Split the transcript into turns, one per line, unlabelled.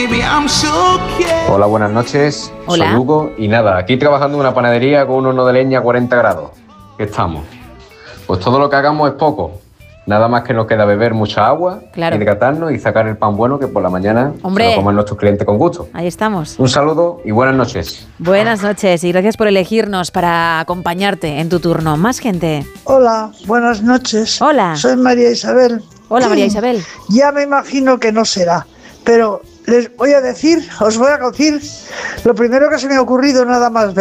Hola, buenas noches.
Hola.
Soy Hugo y nada, aquí trabajando en una panadería con un horno de leña a 40 grados. ¿Qué estamos? Pues todo lo que hagamos es poco. Nada más que nos queda beber mucha agua,
Claro.
hidratarnos y sacar el pan bueno que por la mañana
Hombre.
se lo comen nuestros clientes con gusto.
Ahí estamos.
Un saludo y buenas noches.
Buenas noches y gracias por elegirnos para acompañarte en tu turno. Más gente.
Hola, buenas noches.
Hola.
Soy María Isabel.
Hola, María Isabel.
Ya me imagino que no será, pero os voy a decir lo primero que se me ha ocurrido nada más ver.